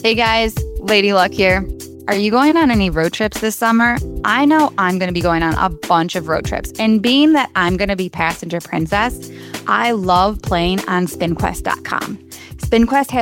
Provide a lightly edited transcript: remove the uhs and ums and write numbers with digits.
Hey guys, Lady Luck here. Are you going on any road trips this summer? I know I'm going to be going on a bunch of road trips. And being that I'm going to be passenger princess, I love playing on SpinQuest.com. SpinQuest has